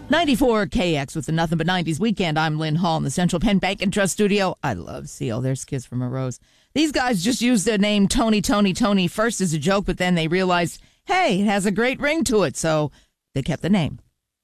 94 KX with the Nothing But 90s Weekend. I'm Lynn Hall in the Central Penn Bank and Trust Studio. I love Seal. There's Kiss from a Rose. These guys just used the name Tony first as a joke, but then they realized, hey, it has a great ring to it, so they kept the name.